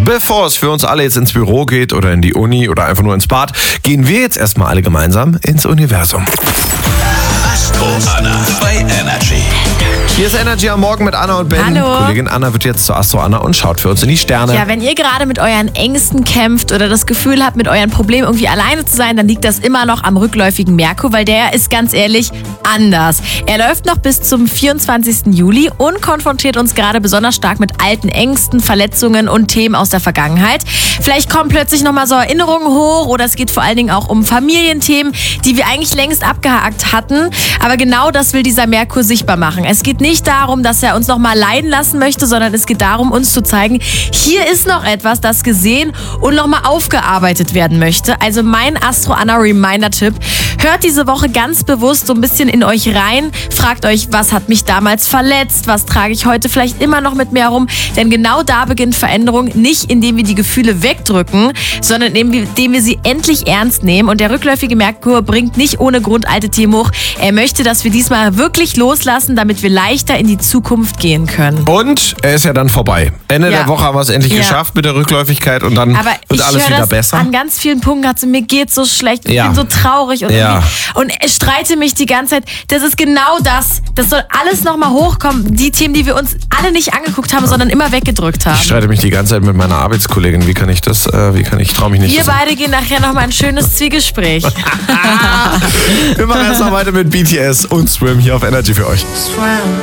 Bevor es für uns alle jetzt ins Büro geht oder in die Uni oder einfach nur ins Bad, gehen wir jetzt erstmal alle gemeinsam ins Universum. Astro Anna bei Energy. Hier ist Energy am Morgen mit Anna und Ben. Hallo. Kollegin Anna wird jetzt zur Astro Anna und schaut für uns in die Sterne. Ja, wenn ihr gerade mit euren Ängsten kämpft oder das Gefühl habt, mit euren Problemen irgendwie alleine zu sein, dann liegt das immer noch am rückläufigen Merkur, weil der ist ganz ehrlich anders. Er läuft noch bis zum 24. Juli und konfrontiert uns gerade besonders stark mit alten Ängsten, Verletzungen und Themen aus der Vergangenheit. Vielleicht kommen plötzlich nochmal so Erinnerungen hoch oder es geht vor allen Dingen auch um Familienthemen, die wir eigentlich längst abgehakt hatten. Aber genau das will dieser Merkur sichtbar machen. Es geht nicht darum, dass er uns nochmal leiden lassen möchte, sondern es geht darum, uns zu zeigen, hier ist noch etwas, das gesehen und nochmal aufgearbeitet werden möchte. Also mein Astro Anna Reminder-Tipp: Hört diese Woche ganz bewusst so ein bisschen in euch rein. Fragt euch, was hat mich damals verletzt? Was trage ich heute vielleicht immer noch mit mir herum? Denn genau da beginnt Veränderung, nicht indem wir die Gefühle wegdrücken, sondern indem wir sie endlich ernst nehmen. Und der rückläufige Merkur bringt nicht ohne Grund alte Themen hoch. Er möchte, dass wir diesmal wirklich loslassen, damit wir leichter in die Zukunft gehen können. Und er ist ja dann vorbei. Ende der Woche haben wir es endlich geschafft mit der Rückläufigkeit und dann wird alles wieder besser. An ganz vielen Punkten hat mir geht's so schlecht, ich bin so traurig und ich streite mich die ganze Zeit. Das ist genau das. Das soll alles nochmal hochkommen. Die Themen, die wir uns alle nicht angeguckt haben, sondern immer weggedrückt haben. Ich streite mich die ganze Zeit mit meiner Arbeitskollegin. Ich traue mich nicht. Wir beide gehen nachher nochmal ein schönes Zwiegespräch. Wir machen erst noch weiter mit BTS und Swim hier auf Energy für euch. Swim.